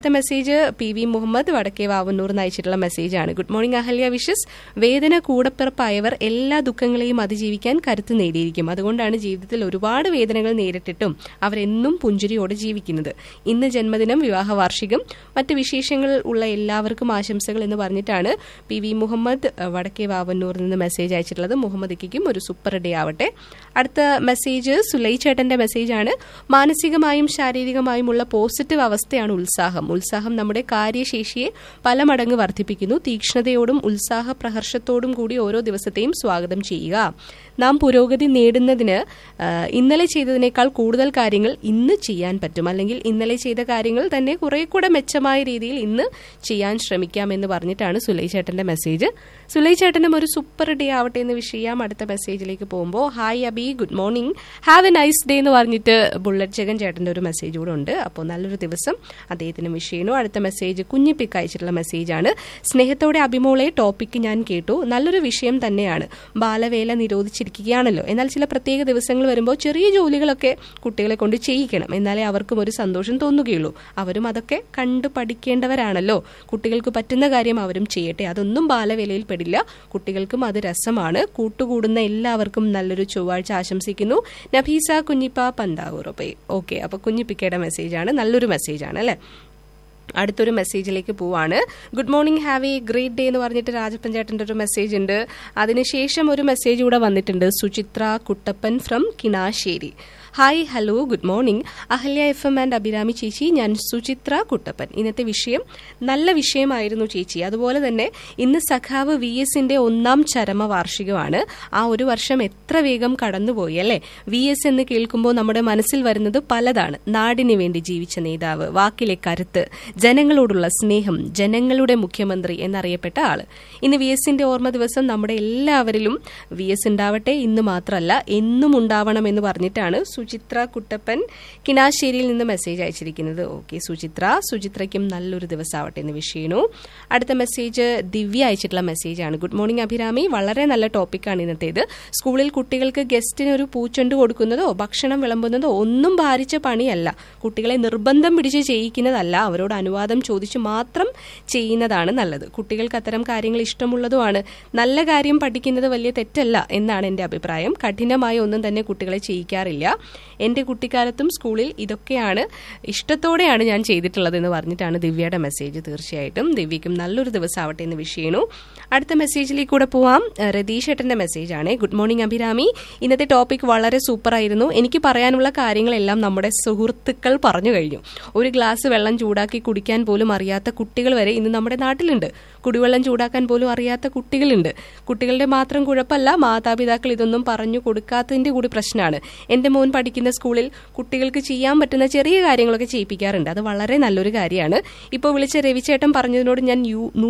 Message PV Muhammad വടക്കേ വാവന്നൂർ അയച്ചിട്ടുള്ള മെസ്സേജാണ്. Good morning Ahalya wishes. വേദന കൂടപ്പിറപ്പായവർ എല്ലാ ദുഃഖങ്ങളെയും അതിജീവിക്കാൻ കരുത്ത് നേടിയിരിക്കും. അതുകൊണ്ടാണ് ജീവിതത്തിൽ ഒരുപാട് വേദനകൾ നേരിട്ടിട്ടും അവരെന്നും പുഞ്ചിരിയോടെ ജീവിക്കുന്നത്. ഇന്ന് ജന്മദിനം, വിവാഹ വാർഷികം, മറ്റ് വിശേഷങ്ങൾ ഉള്ള എല്ലാവർക്കും ആശംസകൾ എന്ന് പറഞ്ഞിട്ടാണ് PV മുഹമ്മദ് വടക്കേ വാവന്നൂരിൽ നിന്ന് മെസ്സേജ് അയച്ചിട്ടുള്ളത്. മുഹമ്മദിക്കും ഒരു സൂപ്പർ ഡേ ആവട്ടെ. അടുത്ത മെസ്സേജ് സുലൈ ചേട്ടന്റെ മെസ്സേജാണ്. മാനസികമായും ശാരീരികമായുമുള്ള പോസിറ്റീവ് അവസ്ഥയാണ് ഉത്സാഹം. ഉത്സാഹം നമ്മുടെ കാര്യശേഷിയെ പല മടങ്ങ് വർദ്ധിപ്പിക്കുന്നു. തീക്ഷ്ണതയോടും ഉത്സാഹ പ്രഹർഷത്തോടും കൂടി ഓരോ ദിവസത്തെയും സ്വാഗതം ചെയ്യുക. നാം പുരോഗതി നേടുന്നതിന് ഇന്നലെ ചെയ്തതിനേക്കാൾ കൂടുതൽ കാര്യങ്ങൾ ഇന്ന് ചെയ്യാൻ പറ്റും. അല്ലെങ്കിൽ ഇന്നലെ ചെയ്ത കാര്യങ്ങൾ തന്നെ കുറെ കൂടെ മെച്ചമായ രീതിയിൽ ഇന്ന് ചെയ്യാൻ ശ്രമിക്കാം എന്ന് പറഞ്ഞിട്ടാണ് സുലൈ ചേട്ടന്റെ മെസ്സേജ്. സുലൈ ചേട്ടനും ഒരു സൂപ്പർ ഡേ ആവട്ടെ എന്ന് വിഷ് ചെയ്യാം. അടുത്ത മെസ്സേജിലേക്ക് പോകുമ്പോൾ hi Abi, good morning, have A nice day എന്ന് പറഞ്ഞിട്ട് ബുള്ളറ്റ് ജഗൻ ചേട്ടന്റെ ഒരു മെസ്സേജ് കൂടെ ഉണ്ട്. അപ്പോൾ നല്ലൊരു ദിവസം അദ്ദേഹത്തിന് വിഷ് ചെയ്യുന്നു. അടുത്ത മെസ്സേജ് കുഞ്ഞിപ്പിക്ക് അയച്ചിട്ടുള്ള മെസ്സേജാണ്. സ്നേഹത്തോടെ അഭിമോളെ, ടോപ്പിക്ക് ഞാൻ കേട്ടു, നല്ലൊരു വിഷയം തന്നെയാണ്. ബാലവേല നിരോധിച്ചിരിക്കുകയാണല്ലോ. എന്നാൽ ചില പ്രത്യേക ദിവസങ്ങൾ വരുമ്പോൾ ചെറിയ ജോലികളൊക്കെ കുട്ടികളെ കൊണ്ട് ചെയ്യിക്കണം. എന്നാലേ അവർക്കും ഒരു സന്തോഷം തോന്നുകയുള്ളൂ. അവരും അതൊക്കെ കണ്ടു പഠിക്കേണ്ടവരാണല്ലോ. കുട്ടികൾക്ക് പറ്റുന്ന കാര്യം അവരും ചെയ്യട്ടെ. അതൊന്നും ബാലവേലയിൽ പെടില്ല. കുട്ടികൾക്കും അത് രസമാണ്. കൂട്ടുകൂടുന്ന എല്ലാവർക്കും നല്ലൊരു ചൊവ്വാഴ്ച ആശംസിക്കുന്നു. നഫീസ കുഞ്ഞിപ്പ പന്താവൂർ. ഓക്കെ, അപ്പൊ കുഞ്ഞിപ്പിക്കയുടെ മെസ്സേജാണ്. നല്ലൊരു മെസ്സേജാണ് അല്ലെ. അടുത്തൊരു മെസ്സേജിലേക്ക് പോവാണ്. Good morning, have A great day എന്ന് പറഞ്ഞിട്ട് രാജപ്പൻ ചേട്ടന്റെ ഒരു മെസ്സേജ് ഉണ്ട്. അതിനുശേഷം ഒരു മെസ്സേജ് കൂടെ വന്നിട്ടുണ്ട്. Suchitra Kuttappan from Kinassery. Hi, hello, good morning Ahalya FM and Abhirami ചേച്ചി. ഞാൻ സുചിത്ര കുട്ടപ്പൻ. ഇന്നത്തെ വിഷയം നല്ല വിഷയമായിരുന്നു ചേച്ചി. അതുപോലെ തന്നെ ഇന്ന് സഖാവ് VSന്റെ 1ാം ചരമ വാർഷികമാണ്. ആ ഒരു വർഷം എത്ര വേഗം കടന്നുപോയി അല്ലേ. VS എന്ന് കേൾക്കുമ്പോൾ നമ്മുടെ മനസ്സിൽ വരുന്നത് പലതാണ്. നാടിന് വേണ്ടി ജീവിച്ച നേതാവ്, വാക്കിലെ കരുത്ത്, ജനങ്ങളോടുള്ള സ്നേഹം, ജനങ്ങളുടെ മുഖ്യമന്ത്രി എന്നറിയപ്പെട്ട ആള്. ഇന്ന് VSന്റെ ഓർമ്മ ദിവസം നമ്മുടെ എല്ലാവരിലും VS ഉണ്ടാവട്ടെ. ഇന്ന് മാത്രമല്ല എന്നും ഉണ്ടാവണം എന്ന് പറഞ്ഞിട്ടാണ് സുചിത്ര കുട്ടപ്പൻ കിണാശ്ശേരിയിൽ നിന്ന് മെസ്സേജ് അയച്ചിരിക്കുന്നത്. ഓക്കെ സുചിത്രയ്ക്കും നല്ലൊരു ദിവസമാവട്ടെ എന്ന് വിഷ് ചെയ്യുന്നു. അടുത്ത മെസ്സേജ് ദിവ്യ അയച്ചിട്ടുള്ള മെസ്സേജാണ്. ഗുഡ് മോർണിംഗ് അഭിരാമി, വളരെ നല്ല ടോപ്പിക്കാണ് ഇന്നത്തേത്. സ്കൂളിൽ കുട്ടികൾക്ക് ഗസ്റ്റിന് ഒരു പൂച്ചെണ്ട് കൊടുക്കുന്നതോ ഭക്ഷണം വിളമ്പുന്നതോ ഒന്നും ഭാരിച്ച പണിയല്ല. കുട്ടികളെ നിർബന്ധം പിടിച്ച് ചെയ്യിക്കുന്നതല്ല. അവരോട് അനുവാദം ചോദിച്ചു മാത്രം ചെയ്യുന്നതാണ് നല്ലത്. കുട്ടികൾക്ക് അത്തരം കാര്യങ്ങൾ ഇഷ്ടമുള്ളതുമാണ്. നല്ല കാര്യം പഠിക്കുന്നത് വലിയ തെറ്റല്ല എന്നാണ് എന്റെ അഭിപ്രായം. കഠിനമായ ഒന്നും തന്നെ കുട്ടികളെ ചെയ്യിക്കാറില്ല. എന്റെ കുട്ടിക്കാലത്തും സ്കൂളിൽ ഇതൊക്കെയാണ് ഇഷ്ടത്തോടെയാണ് ഞാൻ ചെയ്തിട്ടുള്ളത് എന്ന് പറഞ്ഞിട്ടാണ് ദിവ്യയുടെ മെസ്സേജ്. തീർച്ചയായിട്ടും ദിവ്യയ്ക്കും നല്ലൊരു ദിവസം ആവട്ടെ എന്ന് വിഷ് ചെയ്യുന്നു. അടുത്ത മെസ്സേജിലേക്ക് കൂടെ പോവാം. രതീഷ് ഏട്ടന്റെ മെസ്സേജാണ്. ഗുഡ് മോർണിംഗ് അഭിരാമി, ഇന്നത്തെ ടോപ്പിക് വളരെ സൂപ്പർ ആയിരുന്നു. എനിക്ക് പറയാനുള്ള കാര്യങ്ങളെല്ലാം നമ്മുടെ സുഹൃത്തുക്കൾ പറഞ്ഞു കഴിഞ്ഞു. ഒരു ഗ്ലാസ് വെള്ളം ചൂടാക്കി കുടിക്കാൻ പോലും അറിയാത്ത കുട്ടികൾ വരെ ഇന്ന് നമ്മുടെ നാട്ടിലുണ്ട്. കുടിവെള്ളം ചൂടാക്കാൻ പോലും അറിയാത്ത കുട്ടികളുണ്ട്. കുട്ടികളുടെ മാത്രം കുഴപ്പമല്ല, മാതാപിതാക്കൾ ഇതൊന്നും പറഞ്ഞു കൊടുക്കാത്തതിന്റെ കൂടി പ്രശ്നമാണ്. എന്റെ മോൻ പഠിക്കുന്ന സ്കൂളിൽ കുട്ടികൾക്ക് ചെയ്യാൻ പറ്റുന്ന ചെറിയ കാര്യങ്ങളൊക്കെ ചെയ്യിപ്പിക്കാറുണ്ട്. അത് വളരെ നല്ലൊരു കാര്യമാണ്. ഇപ്പോൾ വിളിച്ച രവിചേട്ടൻ പറഞ്ഞതിനോട് ഞാൻ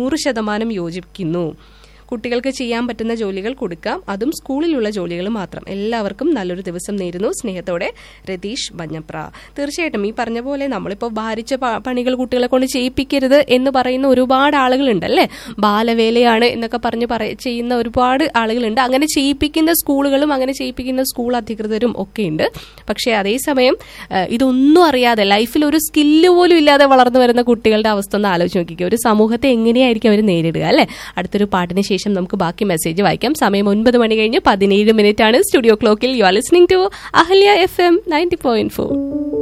100% യോജിക്കുന്നു. കുട്ടികൾക്ക് ചെയ്യാൻ പറ്റുന്ന ജോലികൾ കൊടുക്കാം, അതും സ്കൂളിലുള്ള ജോലികൾ മാത്രം. എല്ലാവർക്കും നല്ലൊരു ദിവസം നേരുന്നു. സ്നേഹത്തോടെ രതീഷ് ബഞ്ഞപ്ര. തീർച്ചയായിട്ടും ഈ പറഞ്ഞ പോലെ നമ്മളിപ്പോൾ ഭാരിച്ച പണികൾ കുട്ടികളെ കൊണ്ട് ചെയ്യിപ്പിക്കരുത് എന്ന് പറയുന്ന ഒരുപാട് ആളുകളുണ്ട് അല്ലേ. ബാലവേലയാണ് എന്നൊക്കെ പറഞ്ഞ് ചെയ്യുന്ന ഒരുപാട് ആളുകളുണ്ട്. അങ്ങനെ ചെയ്യിപ്പിക്കുന്ന സ്കൂളുകളും അങ്ങനെ ചെയ്യിപ്പിക്കുന്ന സ്കൂൾ അധികൃതരും ഒക്കെ ഉണ്ട്. പക്ഷേ അതേസമയം ഇതൊന്നും അറിയാതെ ലൈഫിൽ ഒരു സ്കില്ല് പോലും ഇല്ലാതെ വളർന്നു വരുന്ന കുട്ടികളുടെ അവസ്ഥ ഒന്ന് ആലോചിച്ച് നോക്കിക്കുക. ഒരു സമൂഹത്തെ എങ്ങനെയായിരിക്കും അവർ നേരിടുക അല്ലേ. അടുത്തൊരു പാട്ടിന് ശേഷം നമുക്ക് ബാക്കി മെസ്സേജ് വായിക്കാം. സമയം 9 മണി കഴിഞ്ഞ് 17 മിനിറ്റ് ആണ്. സ്റ്റുഡിയോ ക്ലോക്കിൽ you are listening to Ahalya FM 90.4.